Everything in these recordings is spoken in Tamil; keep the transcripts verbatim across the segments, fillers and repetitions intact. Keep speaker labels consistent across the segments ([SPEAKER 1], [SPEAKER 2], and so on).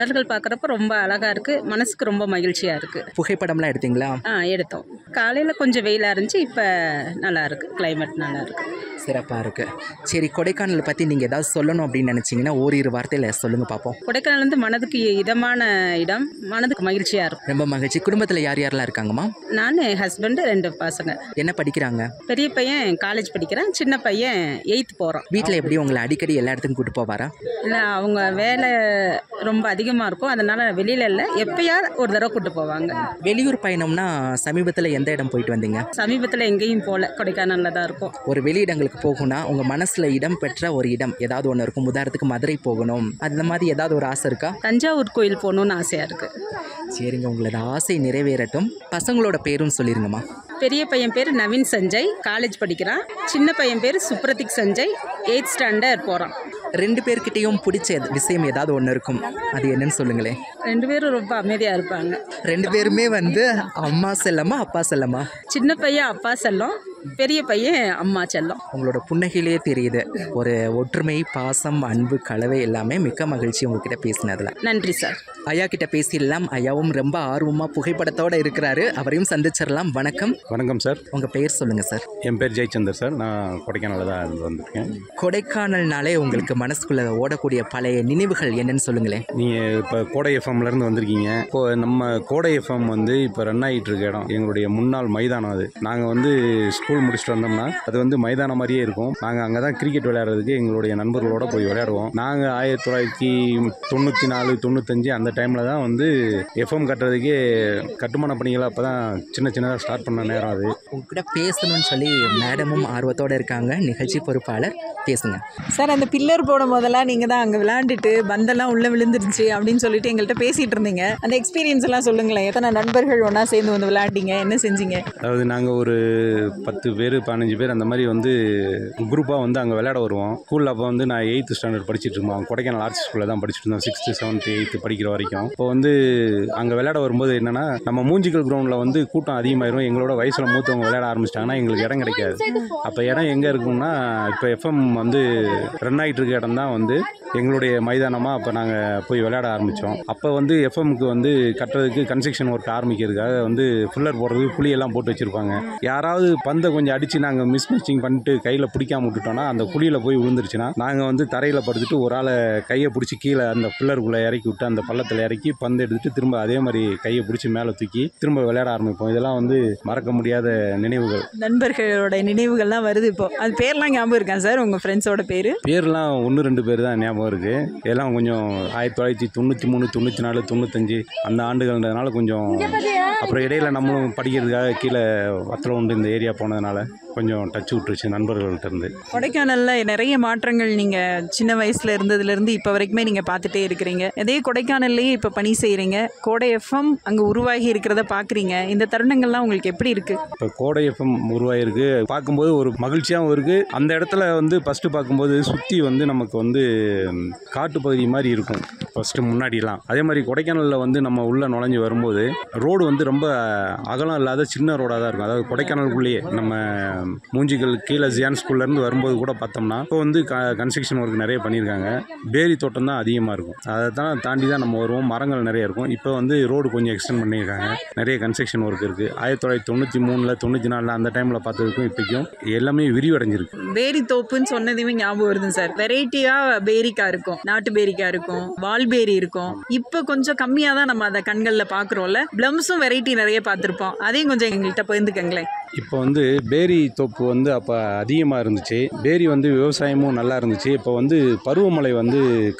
[SPEAKER 1] மலர்கள் பார்க்குறப்ப ரொம்ப அழகாக இருக்குது, மனசுக்கு ரொம்ப மகிழ்ச்சியாக இருக்குது.
[SPEAKER 2] புகைப்படம்லாம் எடுத்தீங்களா?
[SPEAKER 1] ஆ எடுத்தோம். காலையில் கொஞ்சம் வெயிலாக இருந்துச்சு, இப்போ நல்லா இருக்குது, கிளைமேட் நல்லா இருக்குது.
[SPEAKER 2] சிறப்பாக இருக்குது. சரி, கொடைக்கானலை பற்றி நீங்கள் ஏதாவது சொல்லணும் அப்படின்னு நினச்சிங்கன்னா ஓரிரு வார்த்தையில் சொல்லுங்கள் பார்ப்போம்.
[SPEAKER 1] கொடைக்கானல் வந்து மனதுக்கு இதமான இடம், மனதுக்கு மகிழ்ச்சியாக இருக்கும்.
[SPEAKER 2] ரொம்ப மகிழ்ச்சி. குடும்பத்தில் யார் யாரெல்லாம் இருக்காங்கம்மா?
[SPEAKER 1] நான், என் ஹஸ்பண்டு, ரெண்டு பசங்க.
[SPEAKER 2] என்ன படிக்கிறாங்க?
[SPEAKER 1] பெரிய பையன் காலேஜ் படிக்கிறான், சின்ன பையன் எயித்து போகிறான்.
[SPEAKER 2] வீட்டில் எப்படி உங்களை அடிக்கடி எல்லா இடத்துக்கும் கூட்டு போவாரா?
[SPEAKER 1] இல்லை, அவங்க வேலை ரொம்ப அதிகமாக இருக்கும், அதனால் வெளியில் இல்லை, எப்பயாவது ஒரு தடவை கூட்டு போவாங்க.
[SPEAKER 2] வெளியூர் பயணம்னா சமீபத்தில் எந்த இடம் போயிட்டு வந்தீங்க?
[SPEAKER 1] சமீபத்தில் எங்கேயும் போகல, கொடைக்கானலில் தான் இருக்கும்.
[SPEAKER 2] ஒரு வெளியிடங்களுக்கு போகணும்னா உங்கள் மனசில் இடம் பெற்ற ஒரு இடம் ஏதாவது ஒன்று இருக்கும். உதாரணத்துக்கு மதுரை போகணும், அந்த மாதிரி ஏதாவது ஒரு ஆசை இருக்கா?
[SPEAKER 1] தஞ்சாவூர் கோயில் போகணுன்னு ஆசையாக இருக்குது.
[SPEAKER 2] சரிங்க, உங்களோட ஆசை நிறைவேறட்டும். பசங்களோட பேரும் சொல்லிருங்கம்மா.
[SPEAKER 1] பெரிய பையன் பேர் நவீன் சஞ்சய், காலேஜ் படிக்கிறான். சின்ன பையன் பேர் சுப்ரதிக் சஞ்சய், எயித் ஸ்டாண்டர்ட் போகிறான்.
[SPEAKER 2] ரெண்டு பேர்கிட்டையும் பிடிச்ச விஷயம் ஏதாவது ஒன்று இருக்கும், அது என்னன்னு சொல்லுங்களேன்.
[SPEAKER 1] ரெண்டு பேரும் ரொம்ப அமைதியாக இருப்பாங்க.
[SPEAKER 2] ரெண்டு பேருமே வந்து அம்மா செல்லமா அப்பா செல்லமா?
[SPEAKER 1] சின்ன பையன் அப்பா செல்லம், பெரிய பையன் அம்மா செல்லம்.
[SPEAKER 2] உங்களோட புன்னகையிலே தெரியுது ஒரு ஒற்றுமை, பாசம், அன்பு கலவை எல்லாமே. மிக்க மகிழ்ச்சி உங்ககிட்ட பேசினதில்.
[SPEAKER 1] நன்றி சார்.
[SPEAKER 2] ஐயா கிட்ட பேசிடலாம். ஐயாவும் ரொம்ப ஆர்வமாக புகைப்படத்தோடு இருக்கிறாரு, அவரையும் சந்திச்சிடலாம். வணக்கம்.
[SPEAKER 3] வணக்கம் சார்.
[SPEAKER 2] உங்கள் பெயர் சொல்லுங்கள் சார்.
[SPEAKER 3] என் பேர் ஜெயச்சந்தர் சார். நான் கொடைக்கானலில் தான் இருந்து வந்திருக்கேன்.
[SPEAKER 2] கொடைக்கானல்னாலே உங்களுக்கு மனசுக்குள்ளே ஓடக்கூடிய பழைய நினைவுகள் என்னன்னு சொல்லுங்களேன்.
[SPEAKER 3] நீங்கள் இப்போ கோடை எஃப்எம்லேருந்து வந்திருக்கீங்க. இப்போ நம்ம கோடை எஃப்எம் வந்து இப்போ ரன் ஆகிட்டு இருக்க இடம் எங்களுடைய முன்னாள் மைதானம். அது நாங்கள் வந்து ஸ்கூல் முடிச்சுட்டு வந்தோம்னா அது வந்து மைதானம் மாதிரியே இருக்கும். நாங்கள் அங்கே தான் கிரிக்கெட் விளையாடுறதுக்கு எங்களுடைய நண்பர்களோட போய் விளையாடுவோம். நாங்கள் ஆயிரத்தி தொள்ளாயிரத்தி தொண்ணூற்றி நாலு தொண்ணூத்தஞ்சு அந்த டைமில் தான் வந்து எஃப்எம் கட்டுறதுக்கே கட்டுமான பணிகளை அப்போ தான் சின்ன சின்னதாக ஸ்டார்ட் பண்ண நேரம். அது
[SPEAKER 2] உங்ககிட்ட பேசணும்னு சொல்லி மேடமும் ஆர்வத்தோடு இருக்காங்க. நிகழ்ச்சி பொறுப்பாளர், பேசுங்க
[SPEAKER 4] சார். அந்த பில்லர் போடும் போதெல்லாம் நீங்கள் தான் அங்கே விளையாண்டுட்டு பந்தெல்லாம் உள்ளே விழுந்துருச்சு அப்படின்னு சொல்லிட்டு எங்கள்கிட்ட பேசிகிட்டு இருந்தீங்க. அந்த எக்ஸ்பீரியன்ஸ் எல்லாம் சொல்லுங்களேன். எத்தனை நண்பர்கள் ஒன்றா சேர்ந்து வந்து விளையாண்டிங்க, என்ன செஞ்சீங்க?
[SPEAKER 3] அதாவது நாங்கள் ஒரு பத்து பேர் பதினஞ்சு பேர் அந்த மாதிரி வந்து குரூப்பாக வந்து அங்கே விளையாட வருவோம். ஸ்கூலில் அப்போ வந்து நான் எயித்து ஸ்டாண்டர்ட் படிச்சுட்டு இருந்தோம். கொடைக்கானல் ஆர்ட்ஸ் ஸ்கூலில் தான் படிச்சுட்டு இருந்தோம், சிக்ஸ்த்து செவன்த்து எயித்து படிக்கிற வரைக்கும். இப்போ வந்து அங்கே விளையாட வரும்போது என்னென்னா, நம்ம மூஞ்சிக்கல் கிரவுண்டில் வந்து கூட்டம் அதிகமாயிரும். எங்களோட வயசில் மூத்தவங்க விளையாட ஆரம்பிச்சிட்டாங்கன்னா எங்களுக்கு இடம் கிடைக்காது. அப்போ இடம் எங்கே இருக்கும்னா, இப்போ எஃப்எம் வந்து ரன் ஆகிட்டு இருக்க இடம் தான் வந்து எங்களுடைய மைதானமாக அப்போ நாங்கள் போய் விளையாட ஆரம்பித்தோம். அப்போ வந்து எஃப்எம்க்கு வந்து கட்டுறதுக்கு கன்ஸ்ட்ரக்ஷன் ஒர்க் ஆரம்பிக்கிறதுக்காக வந்து ஃபில்லர் போடுறதுக்கு குழியெல்லாம் போட்டு வச்சுருப்பாங்க. யாராவது பந்தை கொஞ்சம் அடித்து நாங்கள் மிஸ் மேட்சிங் பண்ணிட்டு கையில் பிடிக்காம விட்டுட்டோன்னா அந்த குழியில் போய் விழுந்துருச்சுன்னா நாங்கள் வந்து தரையில் படுத்துட்டு ஒரு ஆளை கையை பிடிச்சி கீழே அந்த ஃபில்லருக்குள்ளே இறக்கி விட்டு அந்த பள்ளத்தில் இறக்கி பந்து எடுத்துகிட்டு திரும்ப அதே மாதிரி கையை பிடிச்சி மேலே தூக்கி திரும்ப விளையாட ஆரம்பிப்போம். இதெல்லாம் வந்து மறக்க முடியாத நினைவுகள்,
[SPEAKER 4] நண்பர்களோட நினைவுகள்லாம் வருது. இப்போ அது பேர்லாம் ஞாபகம் இருக்கா சார்? உங்கள் ஃப்ரெண்ட்ஸோட பேர்?
[SPEAKER 3] பேர்லாம் ஒன்று ரெண்டு பேர் தான் ஞாபகம் இருக்குது. எல்லாம் கொஞ்சம் ஆயிரத்தி தொள்ளாயிரத்தி தொண்ணூற்றி மூணு தொண்ணூற்றி நாலு தொண்ணூத்தஞ்சு அந்த ஆண்டுகள்ன்றதுனால கொஞ்சம், அப்புறம் இடையில நம்மளும் படிக்கிறதுக்காக கீழே வத்தல உண்டு இந்த ஏரியா போனதுனால கொஞ்சம் டச் விட்டுருச்சு நண்பர்கள்ட்ட இருந்து.
[SPEAKER 4] கொடைக்கானலில் நிறைய மாற்றங்கள் நீங்கள் சின்ன வயசில் இருந்ததுலேருந்து இப்போ வரைக்குமே நீங்கள் பார்த்துட்டே இருக்கிறீங்க. அதே கொடைக்கானல்லையே இப்போ பணி செய்கிறீங்க. கோடை எஃப்எம் அங்கே உருவாகி இருக்கிறத பார்க்குறீங்க. இந்த தருணங்கள்லாம் உங்களுக்கு எப்படி இருக்குது?
[SPEAKER 3] இப்போ கோடை எஃப்எம் உருவாகிருக்கு பார்க்கும்போது ஒரு மகிழ்ச்சியாகவும் இருக்குது. அந்த இடத்துல வந்து ஃபஸ்ட்டு பார்க்கும்போது சுற்றி வந்து நமக்கு வந்து காட்டுப்பகுதி மாதிரி இருக்கும் ஃபஸ்ட்டு முன்னாடிலாம். அதே மாதிரி கொடைக்கானலில் வந்து நம்ம உள்ளே நுழைஞ்சி வரும்போது ரோடு வந்து ரொம்ப அகலம் இல்லாத சின்ன ரோடாக தான் இருக்கும். அதாவது கொடைக்கானலுக்குள்ளேயே நம்ம மூஞ்சிகள் கீழே ஜியான் ஸ்கூல்லேருந்து வரும்போது கூட பார்த்தோம்னா இப்போ வந்து க கன்ஸ்ட்ரக்ஷன் ஒர்க் நிறைய பண்ணியிருக்காங்க. பேரி தோட்டம் தான் அதிகமாக இருக்கும். அதை தான் தாண்டி தான் நம்ம வருவோம். மரங்கள் நிறைய இருக்கும். இப்போ வந்து ரோடு கொஞ்சம் எக்ஸ்டெண்ட் பண்ணியிருக்காங்க, நிறைய கன்ஸ்ட்ரக்ஷன் ஒர்க் இருக்குது. ஆயிரத்தி தொள்ளாயிரத்தி தொண்ணூற்றி மூணில் தொண்ணூற்றி நாலில் அந்த டைமில் பார்த்ததுக்கும் இப்போக்கும் எல்லாமே விரிவடைஞ்சிருக்கு.
[SPEAKER 4] பேரி தோப்புன்னு சொன்னதுமே ஞாபகம் வருது சார். வெரைட்டியாக பேரிக்காய் இருக்கும், நாட்டு பேரிக்காய் இருக்கும், வால்பேரி இருக்கும். இப்போ கொஞ்சம் கம்மியாக தான் நம்ம அதை கண்களில் பார்க்குறோம்ல. ப்ளம்ஸும் வெரைட்டி நிறைய பார்த்துருப்போம். அதையும் கொஞ்சம் எங்கள்கிட்ட பகிர்ந்துக்கங்களேன்.
[SPEAKER 3] இப்போ வந்து பேரி தோப்பு வந்து அப்போ அதிகமாக இருந்துச்சு. பேரி வந்து விவசாயமும் நல்லா இருந்துச்சு. இப்போ வந்து பருவமழை வந்து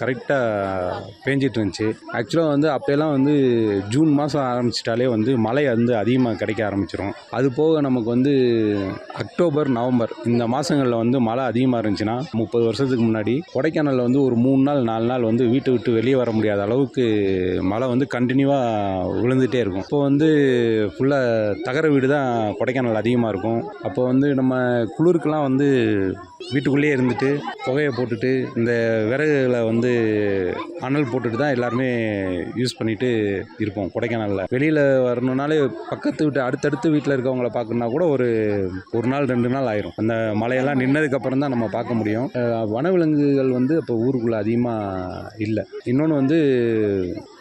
[SPEAKER 3] கரெக்டாக பேஞ்சிட்டு இருந்துச்சு. ஆக்சுவலாக வந்து அப்போல்லாம் வந்து ஜூன் மாதம் ஆரம்பிச்சிட்டாலே வந்து மழை வந்து அதிகமாக கிடைக்க ஆரம்பிச்சிடும். அது போக நமக்கு வந்து அக்டோபர் நவம்பர் இந்த மாதங்களில் வந்து மழை அதிகமாக இருந்துச்சுன்னா முப்பது வருஷத்துக்கு முன்னாடி கொடைக்கானலில் வந்து ஒரு மூணு நாள் நாலு நாள் வந்து வீட்டை விட்டு வெளியே வர முடியாத அளவுக்கு மழை வந்து கண்டினியூவாக விழுந்துகிட்டே இருக்கும். இப்போ வந்து ஃபுல்லாக தகர வீடு தான் கொடைக்கானல் அதிகமாக இருக்கும். அப்போ வந்து நம்ம குளிருக்கெல்லாம் வந்து வீட்டுக்குள்ளேயே இருந்துட்டு புகையை போட்டுட்டு இந்த விறகுகளை வந்து அனல் போட்டுட்டு தான் எல்லாருமே யூஸ் பண்ணிட்டு இருப்போம் கொடைக்கானலில். வெளியில் வரணுன்னாலே பக்கத்து வீட்டு அடுத்தடுத்து வீட்டில் இருக்கவங்கள பார்க்கணுன்னா கூட ஒரு ஒரு நாள் ரெண்டு நாள் ஆயிரும். அந்த மழையெல்லாம் நின்னதுக்கப்புறம் தான் நம்ம பார்க்க முடியும். அஹ் வனவிலங்குகள் வந்து அப்போ ஊருக்குள்ளே அதிகமாக இல்லை. இன்னொன்று வந்து